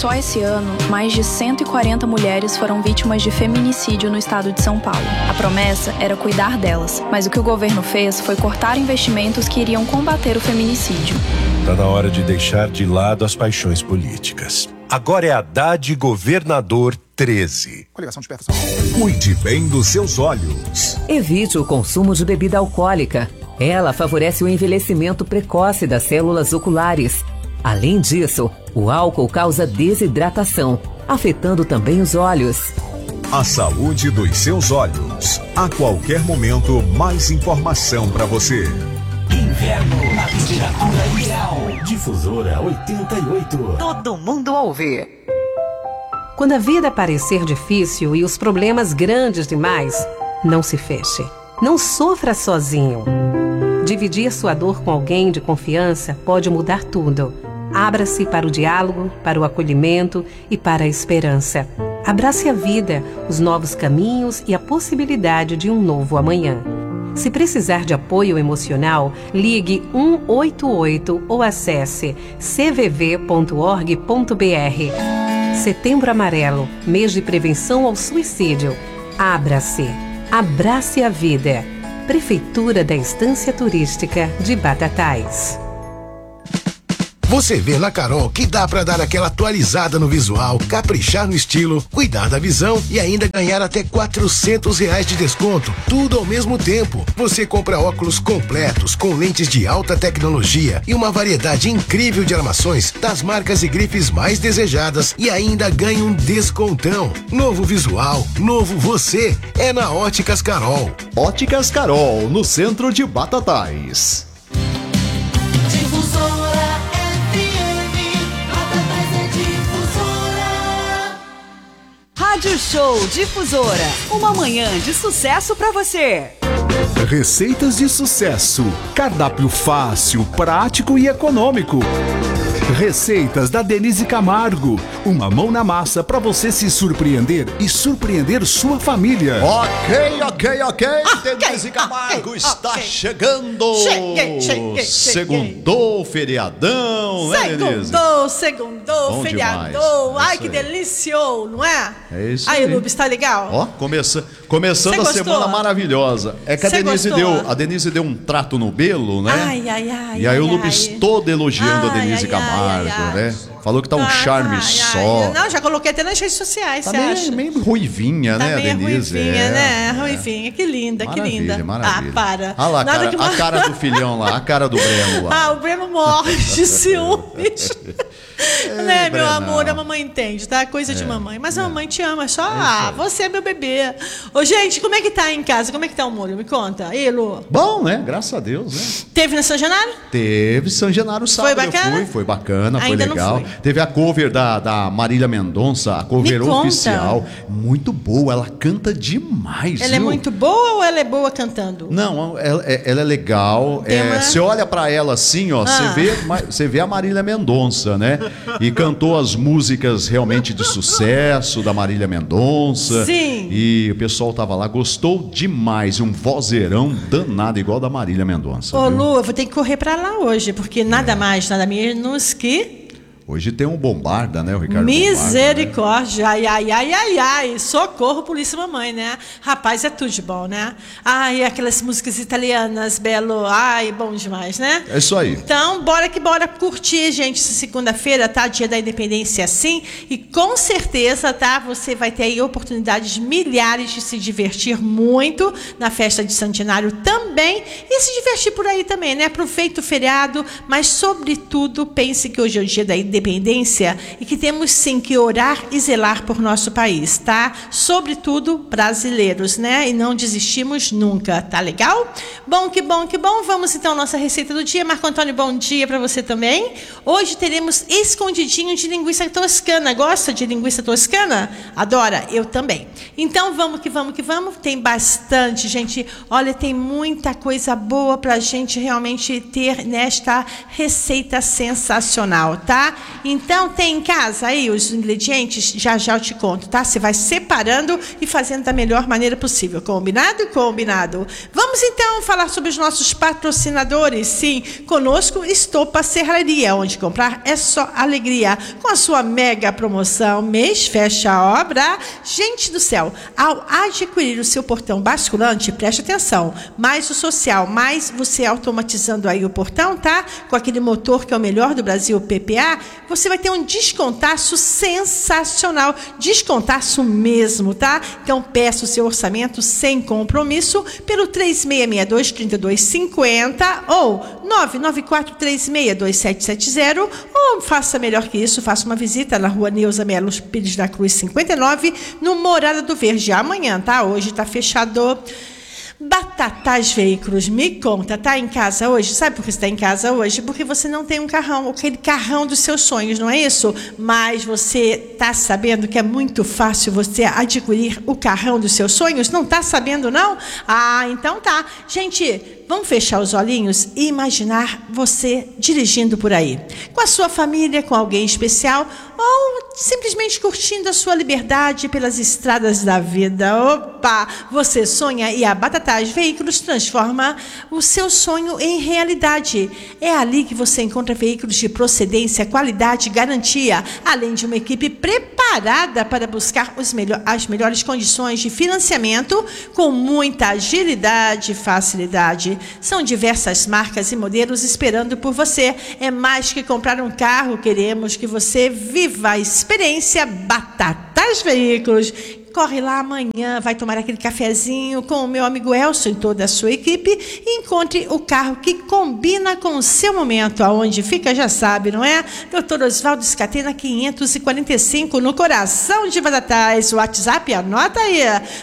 Só esse ano, mais de 140 mulheres foram vítimas de feminicídio no estado de São Paulo. A promessa era cuidar delas, mas o que o governo fez foi cortar investimentos que iriam combater o feminicídio. Tá na hora de deixar de lado as paixões políticas. Agora é Haddad Governador 13. Coligação de perto. Cuide bem dos seus olhos. Evite o consumo de bebida alcoólica. Ela favorece o envelhecimento precoce das células oculares. Além disso, o álcool causa desidratação, afetando também os olhos. A saúde dos seus olhos. A qualquer momento, mais informação para você. Inverno na temperatura ideal. Difusora 88. Todo mundo ouve. Quando a vida parecer difícil e os problemas grandes demais, não se feche. Não sofra sozinho. Dividir sua dor com alguém de confiança pode mudar tudo. Abra-se para o diálogo, para o acolhimento e para a esperança. Abrace a vida, os novos caminhos e a possibilidade de um novo amanhã. Se precisar de apoio emocional, ligue 188 ou acesse cvv.org.br. Setembro Amarelo, mês de prevenção ao suicídio. Abra-se. Abrace a vida. Prefeitura da Estância Turística de Batatais. Você vê na Carol que dá pra dar aquela atualizada no visual, caprichar no estilo, cuidar da visão e ainda ganhar até R$400 de desconto. Tudo ao mesmo tempo. Você compra óculos completos com lentes de alta tecnologia e uma variedade incrível de armações das marcas e grifes mais desejadas e ainda ganha um descontão. Novo visual, novo você. É na Óticas Carol. Óticas Carol, no centro de Batatais. Rádio Show Difusora, uma manhã de sucesso pra você. Receitas de sucesso, cardápio fácil, prático e econômico. Receitas da Denise Camargo, uma mão na massa para você se surpreender e surpreender sua família. Ok. Denise Camargo está chegando. Cheguei. Segundou, feriadão, né, Denise? Segundou, bom feriadão. demais. Ai, que delícia, não é? É isso aí. Aí, Lubes, tá legal? Ó, começando a semana maravilhosa. É que a Denise deu um trato no belo, né? Ai. E aí o Lubes todo elogiando a Denise Camargo, né? Falou que tá um charme só. Não, já coloquei até nas redes sociais, Tá você acha? meio ruivinha, Tá né, a meio Denise? ruivinha, né? Ruivinha, que linda, que linda. Maravilha. Ah, para. Olha lá, Nada a cara do filhão lá, a cara do Breno lá. Ah, o Breno morre de ciúmes. Né, meu Brenão. amor, a mamãe entende, tá? Coisa de mamãe. Mas a mamãe te ama, só, você é meu bebê. Ô, gente, como é que tá aí em casa? Como é que tá o molho? Me conta. Aí, Lu? Bom, né? Graças a Deus, né? Teve na São Januário? Teve São Januário sábado. Foi bacana? Foi bacana, Ainda foi legal. não fui. Teve a cover da Marília Mendonça, a cover Me conta. oficial. Muito boa, ela canta demais. Ela é viu? muito boa ou ela é boa cantando? Não, ela é legal. Você olha pra ela assim, ó, você vê a Marília Mendonça, né? E cantou as músicas realmente de sucesso da Marília Mendonça. Sim. E o pessoal tava lá, gostou demais. Um vozeirão danado, igual da Marília Mendonça. Ô, viu? Lu, eu vou ter que correr pra lá hoje, porque nada mais, nada menos que... Hoje tem um Bombarda, né, o Ricardo Misericórdia, Bombarda, né? Ai, socorro, polícia mamãe, né? Rapaz, é tudo de bom, né? Ai, aquelas músicas italianas, belo, ai, bom demais, né? É isso aí. Então, bora curtir, gente, essa segunda-feira, tá? Dia da Independência, sim, e com certeza, tá? Você vai ter aí oportunidades milhares de se divertir muito na festa de Centenário também, e se divertir por aí também, né? Aproveita o feriado, mas sobretudo, pense que hoje é o dia da Independência e que temos sim que orar e zelar por nosso país, tá? Sobretudo brasileiros, né? E não desistimos nunca, tá legal? Bom, que bom. Vamos então à nossa receita do dia. Marco Antônio, bom dia para você também. Hoje teremos escondidinho de linguiça toscana. Gosta de linguiça toscana? Adora? Eu também. Então vamos que vamos. Tem bastante, gente. Olha, tem muita coisa boa pra gente realmente ter nesta receita sensacional, tá? Então tem em casa aí os ingredientes, já eu te conto, tá? Você vai separando e fazendo da melhor maneira possível. Combinado? Combinado. Vamos então falar sobre os nossos patrocinadores. Sim, conosco Estopa Serraria, onde comprar é só alegria. Com a sua mega promoção, mês fecha a obra. Gente do céu, ao adquirir o seu portão basculante, preste atenção, mais o social, mais você automatizando aí o portão, tá? Com aquele motor que é o melhor do Brasil, PPA, você vai ter um descontaço sensacional, descontaço mesmo, tá? Então peça o seu orçamento sem compromisso pelo 3662-3250 ou 994362770, ou faça melhor que isso, faça uma visita na rua Neuza Melo Pires da Cruz 59, no Morada do Verde, amanhã, tá? Hoje tá fechado. Batatais Veículos, me conta, tá em casa hoje? Sabe por que você está em casa hoje? Porque você não tem um carrão, aquele carrão dos seus sonhos, não é isso? Mas você tá sabendo que é muito fácil você adquirir o carrão dos seus sonhos? Não tá sabendo, não? Ah, então tá. Gente, vamos fechar os olhinhos e imaginar você dirigindo por aí, com a sua família, com alguém especial, ou simplesmente curtindo a sua liberdade pelas estradas da vida. Opa! Você sonha e a Batatais Veículos transforma o seu sonho em realidade. É ali que você encontra veículos de procedência, qualidade e garantia, além de uma equipe preparada para buscar as melhores condições de financiamento com muita agilidade e facilidade. São diversas marcas e modelos esperando por você. É mais que comprar um carro, queremos que você viva a experiência Batatais Veículos. Corre lá amanhã, vai tomar aquele cafezinho com o meu amigo Elson e toda a sua equipe e encontre o carro que combina com o seu momento. Aonde fica, já sabe, não é? Dr. Oswaldo Scatena 545, no coração de Batatais. O WhatsApp, anota aí,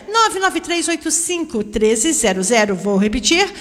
99385-1300. Vou repetir,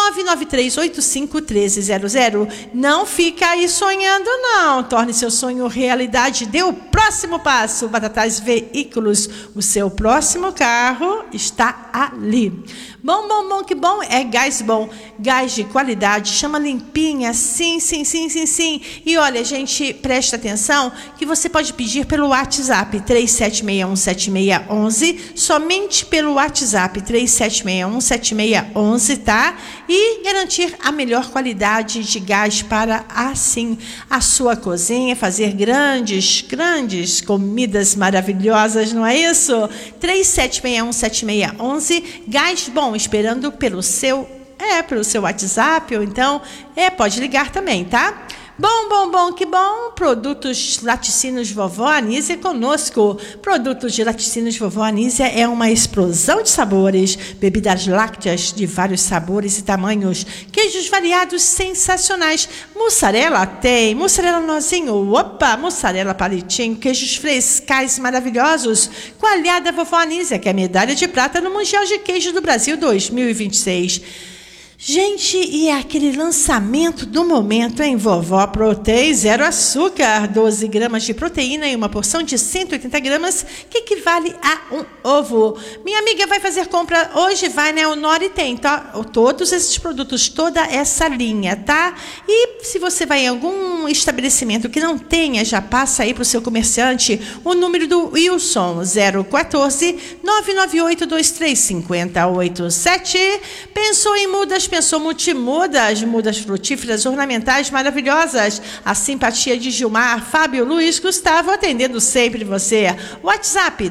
99385-1300. Não fica aí sonhando, não. Torne seu sonho realidade. Dê o próximo passo. Batatais Veículos, o seu próximo carro está ali. Bom, que bom. É gás bom, gás de qualidade, chama Limpinha, sim. E olha, gente, presta atenção que você pode pedir pelo WhatsApp 37617611, somente pelo WhatsApp 37617611, tá? E garantir a melhor qualidade de gás para, assim, a sua cozinha, fazer grandes comidas maravilhosas, não é isso? 37617611, gás bom, esperando pelo seu WhatsApp, ou então pode ligar também, tá? Bom, que bom. Produtos Laticínios Vovó Anísia conosco. Produtos de Laticínios Vovó Anísia é uma explosão de sabores, bebidas lácteas de vários sabores e tamanhos, queijos variados sensacionais. Mussarela tem, mussarela nozinho, mussarela palitinho, queijos frescais maravilhosos. Coalhada Vovó Anísia, que é medalha de prata no Mundial de Queijo do Brasil 2026. Gente, e aquele lançamento do momento, hein? Vovó Protein, 0 açúcar, 12 gramas de proteína e uma porção de 180 gramas, que equivale a um ovo. Minha amiga vai fazer compra hoje, vai, né? O Nori tem, tá? Todos esses produtos, toda essa linha, tá? E se você vai em algum estabelecimento que não tenha, já passa aí para o seu comerciante o número do Wilson, 014 998 235087. Pensou em mudas? Pensou multimudas, mudas frutíferas, ornamentais maravilhosas. A simpatia de Gilmar, Fábio, Luiz, Gustavo, atendendo sempre você. WhatsApp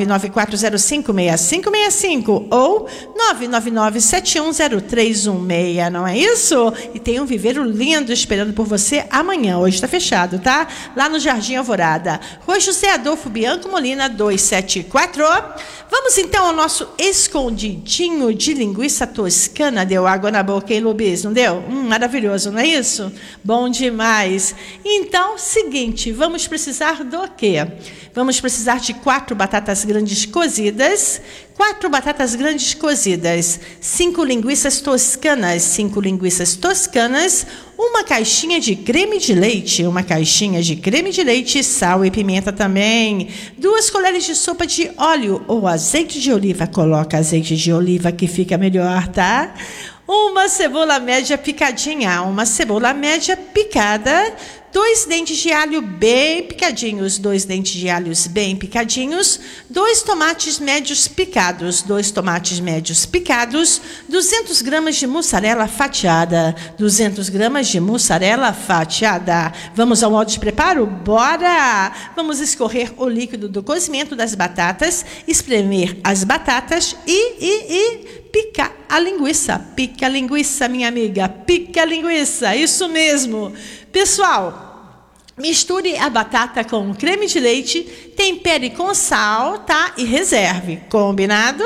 994056565 ou 999710316, não é isso? E tem um viveiro lindo esperando por você amanhã. Hoje está fechado, tá? Lá no Jardim Alvorada. Rua José Adolfo Bianco Molina 274. Vamos então ao nosso escondidinho de linguiça toscana. Deu água na boca, hein, Lubis? Não deu? Maravilhoso, não é isso? Bom demais. Então, seguinte, vamos precisar do quê? Vamos precisar de 4 batatas grandes cozidas, 4 batatas grandes cozidas, 5 linguiças toscanas, uma caixinha de creme de leite, sal e pimenta também, 2 colheres de sopa de óleo ou azeite de oliva. Coloca azeite de oliva que fica melhor, tá? Uma cebola média picadinha, 2 dentes de alho bem picadinhos, 2 dentes de alhos bem picadinhos, 2 tomates médios picados, 2 tomates médios picados, 200 gramas de mussarela fatiada, 200 gramas de mussarela fatiada. Vamos ao modo de preparo? Bora! Vamos escorrer o líquido do cozimento das batatas, espremer as batatas e picar a linguiça. Pica a linguiça, minha amiga, pica a linguiça, isso mesmo. Pessoal, misture a batata com creme de leite, tempere com sal, tá? E reserve. Combinado?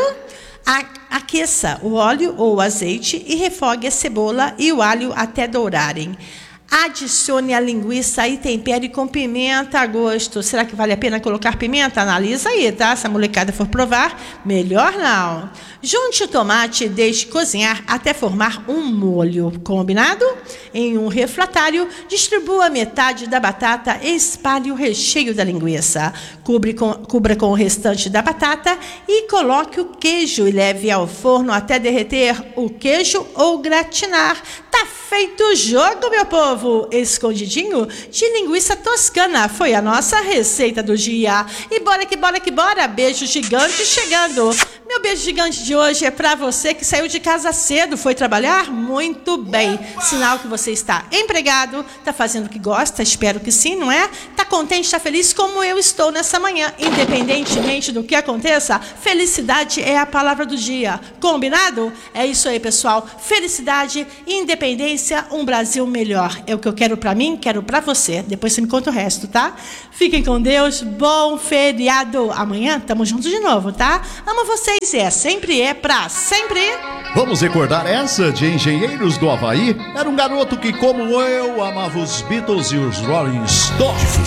Aqueça o óleo ou o azeite e refogue a cebola e o alho até dourarem. Adicione a linguiça e tempere com pimenta a gosto. Será que vale a pena colocar pimenta? Analisa aí, tá? Se a molecada for provar, melhor não. Junte o tomate e deixe cozinhar até formar um molho. Combinado? Em um refratário, distribua metade da batata e espalhe o recheio da linguiça. Cubra com o restante da batata e coloque o queijo e leve ao forno até derreter o queijo ou gratinar. Tá feito o jogo, meu povo! Escondidinho de linguiça toscana foi a nossa receita do dia. E bora que bora que bora! Beijo gigante chegando! Meu beijo gigante de hoje é para você que saiu de casa cedo, foi trabalhar muito bem. Sinal que você está empregado, está fazendo o que gosta, espero que sim, não é? Está contente, está feliz como eu estou nessa manhã. Independentemente do que aconteça, felicidade é a palavra do dia. Combinado? É isso aí, pessoal. Felicidade, independência, um Brasil melhor. É o que eu quero para mim, quero para você. Depois você me conta o resto, tá? Fiquem com Deus, bom feriado. Amanhã estamos juntos de novo, tá? Amo vocês. Sempre é pra sempre. Vamos recordar essa de Engenheiros do Havaí? Era um garoto que, como eu, amava os Beatles e os Rolling Stones.